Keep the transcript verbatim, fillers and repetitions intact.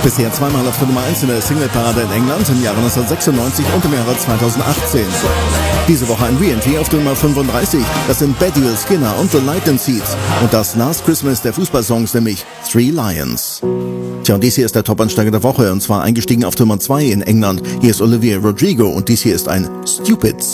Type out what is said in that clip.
Bisher zweimal auf der Nummer eins in der Singleparade in England im Jahre neunzehnhundertsechsundneunzig und im Jahre zweitausendachtzehn. Diese Woche ein Re-Entry auf der Nummer fünfunddreißig. Das sind Baddiel, Skinner und The Lightning Seeds. Und das Last Christmas der Fußballsongs, nämlich Three Lions. Tja, und dies hier ist der Top-Ansteiger der Woche, und zwar eingestiegen auf Nummer zwei in England. Hier ist Olivia Rodrigo und dies hier ist ein Stupids.